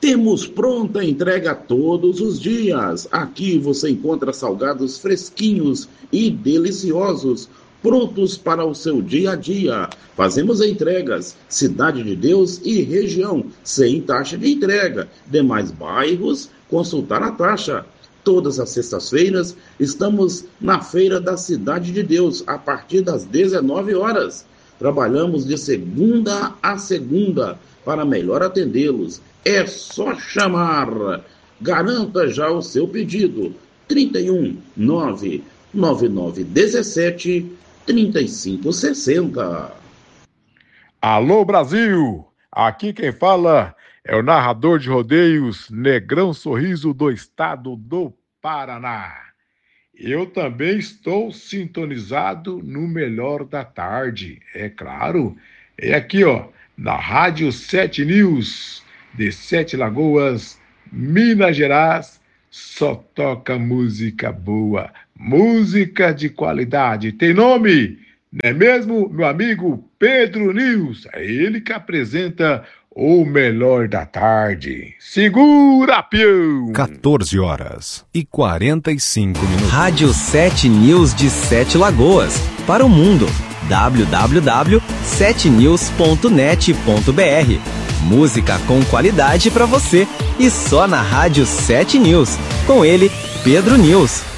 Temos pronta entrega todos os dias. Aqui você encontra salgados fresquinhos e deliciosos, prontos para o seu dia a dia. Fazemos entregas, Cidade de Deus e região, sem taxa de entrega. Demais bairros, consultar a taxa. Todas as sextas-feiras estamos na Feira da Cidade de Deus, a partir das 19 horas. Trabalhamos de segunda a segunda para melhor atendê-los. É só chamar. Garanta já o seu pedido. 31 99917 3560. Alô, Brasil! Aqui quem fala é o narrador de rodeios Negrão Sorriso do estado do Paraná. Eu também estou sintonizado no Melhor da Tarde, é claro. É aqui, ó, na Rádio 7 News, de Sete Lagoas, Minas Gerais. Só toca música boa, música de qualidade. Tem nome, não é mesmo, meu amigo Pedro News? É ele que apresenta o Melhor da Tarde. Segura, peão! 14h45. Rádio 7 News de Sete Lagoas. Para o mundo. www.7news.net.br. Música com qualidade para você. E só na Rádio 7 News. Com ele, Pedro News.